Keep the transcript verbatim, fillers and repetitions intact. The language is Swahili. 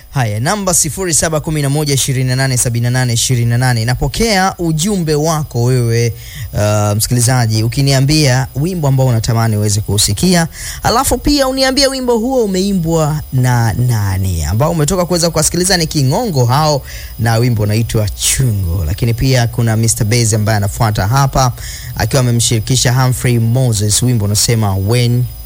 Haya, namba sifuri saba kumi na moja ishirini na nane sabini na nane ishirini na nane. Napokea ujumbe wako wewe uh, msikilizaji, ukiniambia wimbo ambao unatamani uweze kuusikia, alafu pia uniambie wimbo huo umeimbwa na nani. Ambao umetoka kuweza kusikiliza ni Kingongo hao na wimbo unaitwa Chungo. Lakini pia kuna mister Beze ambaye anafuata hapa akiwa amemshirikisha Humphrey Moses, wimbo unasema When